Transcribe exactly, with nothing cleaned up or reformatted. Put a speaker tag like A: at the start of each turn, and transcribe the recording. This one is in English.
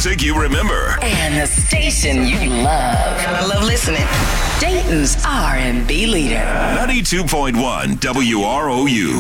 A: music you remember.
B: And the station you love.
C: I love listening.
B: Dayton's R and B leader.
A: ninety-two point one W R O U.